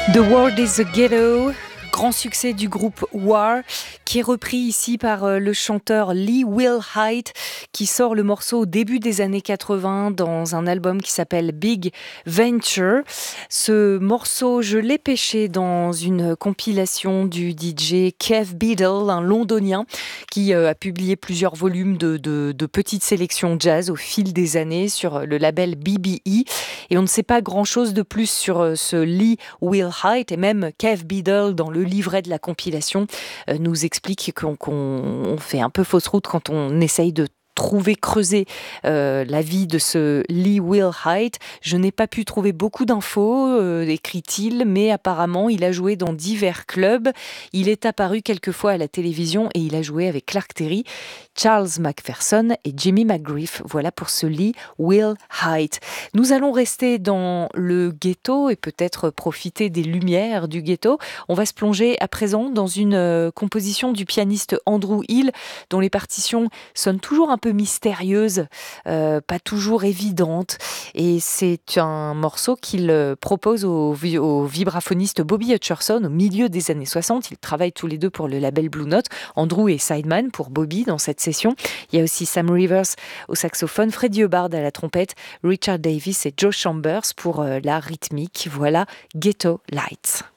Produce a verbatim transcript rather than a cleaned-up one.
The World is a Ghetto, grand succès du groupe War, qui est repris ici par euh, le chanteur Lee Will Height, qui sort le morceau au début des années quatre-vingts dans un album qui s'appelle Big Venture. Ce morceau, je l'ai pêché dans une compilation du D J Kev Beadle, un londonien, qui euh, a publié plusieurs volumes de, de, de petites sélections jazz au fil des années sur le label B B E. Et on ne sait pas grand-chose de plus sur euh, ce Lee Will Height, et même Kev Beadle, dans le livret de la compilation, euh, nous explique qu'on, qu'on on fait un peu fausse route quand on essaye de trouver, creuser euh, la vie de ce Lee Will Height. Je n'ai pas pu trouver beaucoup d'infos, euh, écrit-il, mais apparemment il a joué dans divers clubs. Il est apparu quelquefois à la télévision et il a joué avec Clark Terry, Charles McPherson et Jimmy McGriff. Voilà pour ce Lee Will Height. Nous allons rester dans le ghetto et peut-être profiter des lumières du ghetto. On va se plonger à présent dans une euh, composition du pianiste Andrew Hill, dont les partitions sonnent toujours un peu mystérieuse, euh, pas toujours évidente, et c'est un morceau qu'il propose au, vi- au vibraphoniste Bobby Hutcherson au milieu des années soixante. Ils travaillent tous les deux pour le label Blue Note. Andrew est sideman pour Bobby dans cette session. Il y a aussi Sam Rivers au saxophone, Freddie Hubbard à la trompette, Richard Davis et Joe Chambers pour euh, la rythmique. Voilà Ghetto Lights.